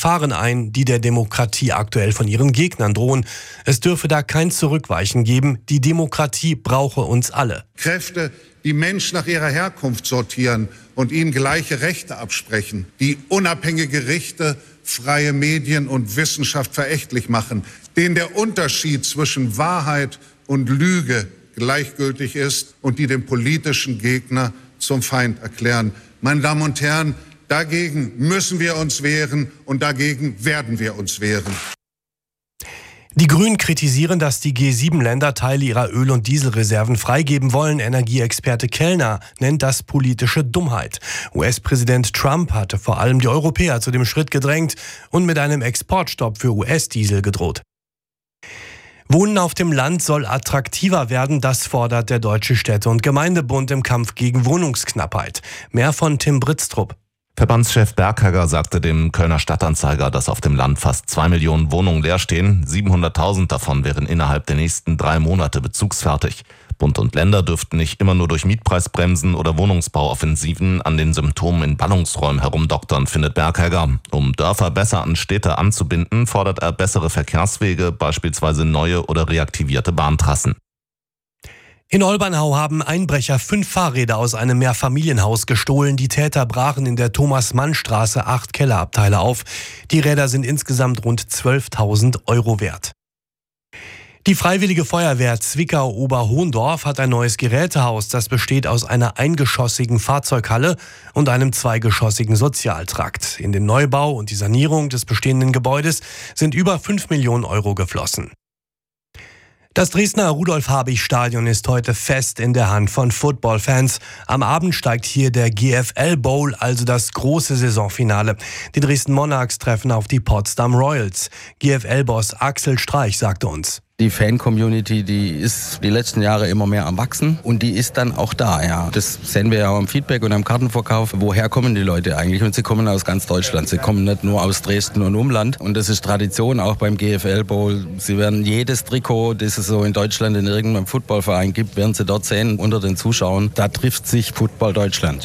Gefahren ein, die der Demokratie aktuell von ihren Gegnern drohen. Es dürfe da kein Zurückweichen geben. Die Demokratie brauche uns alle. Kräfte, die Menschen nach ihrer Herkunft sortieren und ihnen gleiche Rechte absprechen, die unabhängige Gerichte, freie Medien und Wissenschaft verächtlich machen, denen der Unterschied zwischen Wahrheit und Lüge gleichgültig ist und die den politischen Gegner zum Feind erklären. Meine Damen und Herren, dagegen müssen wir uns wehren und dagegen werden wir uns wehren. Die Grünen kritisieren, dass die G7-Länder Teile ihrer Öl- und Dieselreserven freigeben wollen. Energieexperte Kellner nennt das politische Dummheit. US-Präsident Trump hatte vor allem die Europäer zu dem Schritt gedrängt und mit einem Exportstopp für US-Diesel gedroht. Wohnen auf dem Land soll attraktiver werden, das fordert der Deutsche Städte- und Gemeindebund im Kampf gegen Wohnungsknappheit. Mehr von Tim Britztrup. Verbandschef Berghegger sagte dem Kölner Stadtanzeiger, dass auf dem Land fast 2 Millionen Wohnungen leer stehen. 700.000 davon wären innerhalb der nächsten 3 Monate bezugsfertig. Bund und Länder dürften nicht immer nur durch Mietpreisbremsen oder Wohnungsbauoffensiven an den Symptomen in Ballungsräumen herumdoktern, findet Berghegger. Um Dörfer besser an Städte anzubinden, fordert er bessere Verkehrswege, beispielsweise neue oder reaktivierte Bahntrassen. In Olbernhau haben Einbrecher 5 Fahrräder aus einem Mehrfamilienhaus gestohlen. Die Täter brachen in der Thomas-Mann-Straße 8 Kellerabteile auf. Die Räder sind insgesamt rund 12.000 Euro wert. Die Freiwillige Feuerwehr Zwickau-Oberhohndorf hat ein neues Gerätehaus. Das besteht aus einer eingeschossigen Fahrzeughalle und einem zweigeschossigen Sozialtrakt. In den Neubau und die Sanierung des bestehenden Gebäudes sind über 5 Millionen Euro geflossen. Das Dresdner Rudolf-Habich-Stadion ist heute fest in der Hand von Footballfans. Am Abend steigt hier der GFL Bowl, also das große Saisonfinale. Die Dresden Monarchs treffen auf die Potsdam Royals. GFL-Boss Axel Streich sagte uns: Die Fan-Community, die ist die letzten Jahre immer mehr am Wachsen und die ist dann auch da, ja. Das sehen wir ja am Feedback und am Kartenverkauf. Woher kommen die Leute eigentlich? Und sie kommen aus ganz Deutschland. Sie kommen nicht nur aus Dresden und Umland. Und das ist Tradition auch beim GFL Bowl. Sie werden jedes Trikot, das es so in Deutschland in irgendeinem Footballverein gibt, werden Sie dort sehen unter den Zuschauern. Da trifft sich Football Deutschland.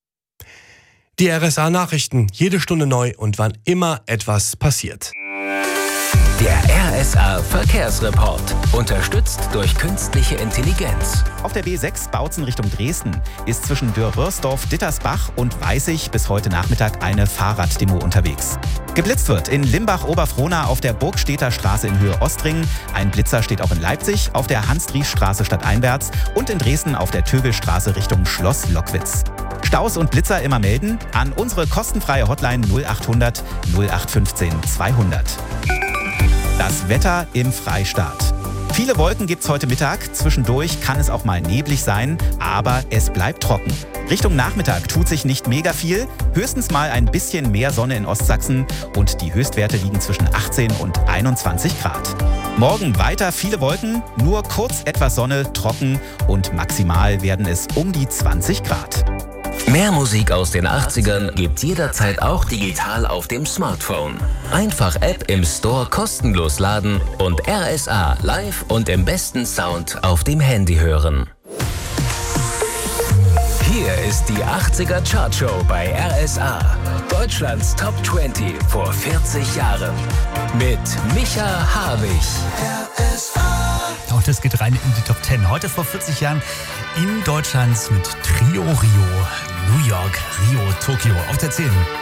Die RSA-Nachrichten, jede Stunde neu und wann immer etwas passiert. Der RSA-Verkehrsreport. Unterstützt durch künstliche Intelligenz. Auf der B6 Bautzen Richtung Dresden ist zwischen Dürr-Röhrsdorf-Dittersbach und Weißig bis heute Nachmittag eine Fahrraddemo unterwegs. Geblitzt wird in Limbach-Oberfrohna auf der Burgstädter Straße in Höhe Ostringen. Ein Blitzer steht auch in Leipzig auf der Hans-Dries-Straße stadteinwärts und in Dresden auf der Tögelstraße Richtung Schloss Lockwitz. Staus und Blitzer immer melden an unsere kostenfreie Hotline 0800 0815 200. Das Wetter im Freistaat. Viele Wolken gibt's heute Mittag. Zwischendurch kann es auch mal neblig sein, aber es bleibt trocken. Richtung Nachmittag tut sich nicht mega viel, höchstens mal ein bisschen mehr Sonne in Ostsachsen und die Höchstwerte liegen zwischen 18 und 21 Grad. Morgen weiter viele Wolken, nur kurz etwas Sonne, trocken und maximal werden es um die 20 Grad. Mehr Musik aus den 80ern gibt's jederzeit auch digital auf dem Smartphone. Einfach App im Store kostenlos laden und RSA live und im besten Sound auf dem Handy hören. Hier ist die 80er Chartshow bei RSA. Deutschlands Top 20 vor 40 Jahren. Mit Micha Habich. Und es geht rein in die Top 10. Heute vor 40 Jahren in Deutschland mit Trio Rio. New York, Rio, Tokio auf der 10.